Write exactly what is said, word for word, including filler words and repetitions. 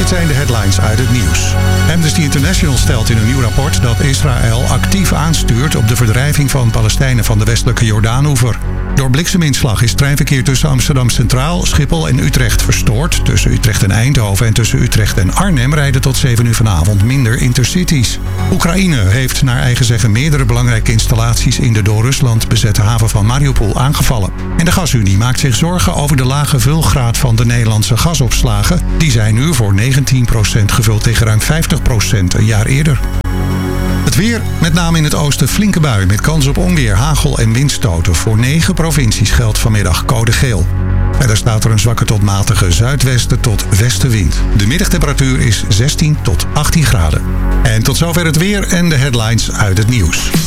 Dit zijn de headlines uit het nieuws. Amnesty International stelt in een nieuw rapport dat Israël actief aanstuurt op de verdrijving van Palestijnen van de westelijke Jordaanoever. Door blikseminslag is treinverkeer tussen Amsterdam Centraal, Schiphol en Utrecht verstoord. Tussen Utrecht en Eindhoven en tussen Utrecht en Arnhem rijden tot zeven uur vanavond minder intercities. Oekraïne heeft naar eigen zeggen meerdere belangrijke installaties in de door Rusland bezette haven van Mariupol aangevallen. En de Gasunie maakt zich zorgen over de lage vulgraad van de Nederlandse gasopslagen. Die zijn nu voor negentien procent gevuld tegen ruim vijftig procent een jaar eerder. Het weer, met name in het oosten flinke bui met kans op onweer, hagel en windstoten. Voor negen provincies geldt vanmiddag code geel. Verder staat er een zwakke tot matige zuidwesten tot westenwind. De middagtemperatuur is zestien tot achttien graden. En tot zover het weer en de headlines uit het nieuws.